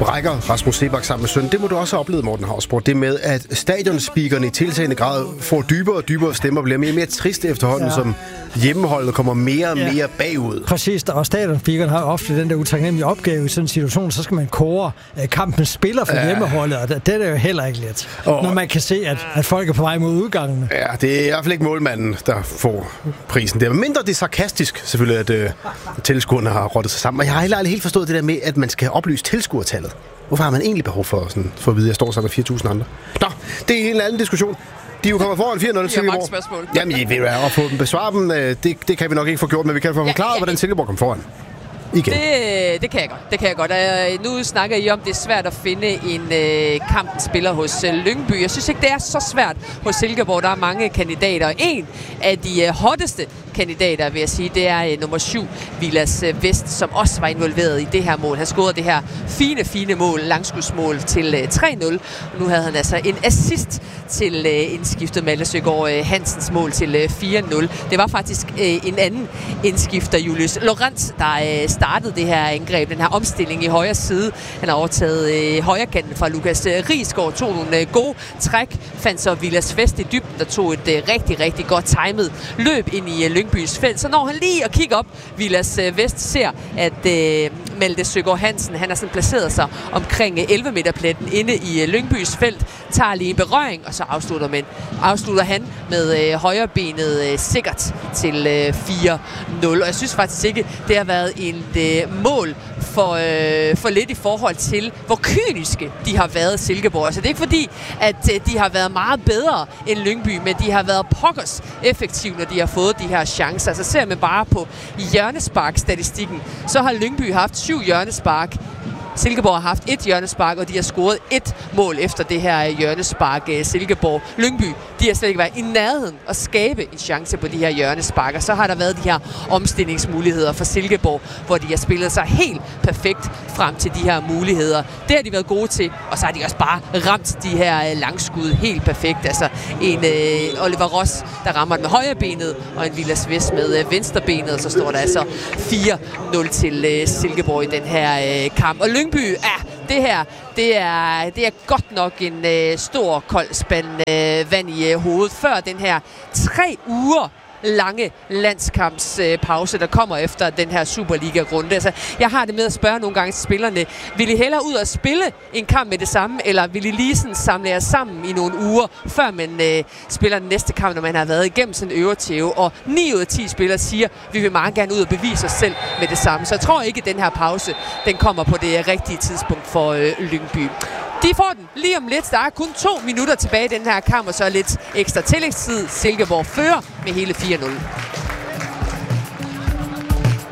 brækker Rasmus Seebach sammen med søn. Det må du også have oplevet, Morten Hausborg. Det med, at stadionspeakerne i tiltagende grad får dybere og dybere stemmer, bliver mere og mere trist efterhånden, som hjemmeholdet kommer mere og mere bagud. Præcis, og stadionspeakerne har ofte den der utaknemmelige opgave i sådan en situation, så skal man kåre kampens spiller for hjemmeholdet, og det er jo heller ikke let, når man kan se, at folk er på vej mod udgangen. Ja, det er i hvert fald ikke målmanden, der får prisen. Det er mindre det er sarkastisk, selvfølgelig, at tilskuerne har rottet sig sammen. Og jeg har heller aldrig helt forstået det der med, at man skal oplyse tilskuertallet. Hvorfor har man egentlig behov for at vide, at jeg står sammen med 4.000 andre? Nå, det er en eller anden diskussion. De er jo kommet foran 4-0 Silkeborg. Jamen, ved du at få dem besvare dem, det kan vi nok ikke få gjort, men vi kan få forklaret, hvordan Silkeborg kom foran. Igen. Det kan jeg godt. Nu snakker I om, det er svært at finde en kampspiller hos Lyngby. Jeg synes ikke, det er så svært hos Silkeborg. Der er mange kandidater. En af de hotteste kandidater, vil jeg sige, det er nummer 7, Vilas Vest, som også var involveret i det her mål. Han scorede det her fine mål, langskudsmål til 3-0. Og nu havde han altså en assist til indskiftet Malte Søgaard Hansens mål til 4-0. Det var faktisk en anden indskifter, Julius Lorenz, der startede det her angreb, den her omstilling i højre side. Han har overtaget højrekanten fra Lukas Riisgaard, tog nogle gode træk, fandt så Vilas Vest i dybden, der tog et rigtig godt timet løb ind i Lyngbys felt. Så når han lige at kigge op, Vilas Vest ser, at Malte Søgaard Hansen, han har sådan placeret sig omkring 11-meterpletten inde i Lyngbys felt, tager lige en berøring, og så afslutter han med højrebenet sikkert til 4-0. Og jeg synes faktisk ikke, det har været et mål for lidt i forhold til, hvor kyniske de har været Silkeborg. Altså det er ikke fordi, at de har været meget bedre end Lyngby, men de har været pokkers effektive, når de har fået de her chancer. Altså ser man bare på hjørnespark-statistikken, så har Lyngby haft 7 hjørnespark. Silkeborg har haft 1 hjørnespark, og de har scoret 1 mål efter det her hjørnespark. Silkeborg, Lyngby, de har slet ikke været i nærheden at skabe en chance på de her hjørnesparker. Så har der været de her omstillingsmuligheder for Silkeborg, hvor de har spillet sig helt perfekt frem til de her muligheder. Det har de været gode til, og så har de også bare ramt de her langskud helt perfekt. Altså en Oliver Ross, der rammer den med højre benet, og en Vilas Vest med venstre benet, og så står der altså 4-0 til Silkeborg i den her kamp. Og Lyngby, det er godt nok en stor kold spand vand i hovedet før den her 3 uger lange landskampspause, der kommer efter den her Superliga-runde. Altså, jeg har det med at spørge nogle gange til spillerne, vil I hellere ud og spille en kamp med det samme, eller vil I lige sådan samle jer sammen i nogle uger, før man spiller den næste kamp, når man har været igennem sådan en øvertæve? Og 9 ud af 10 spillere siger, vi vil meget gerne ud og bevise os selv med det samme. Så jeg tror ikke, at den her pause, den kommer på det rigtige tidspunkt for Lyngby. De får den lige om lidt. Der er kun 2 minutter tilbage i den her kamp, og så lidt ekstra tillægstid. Silkeborg fører med hele 4-0.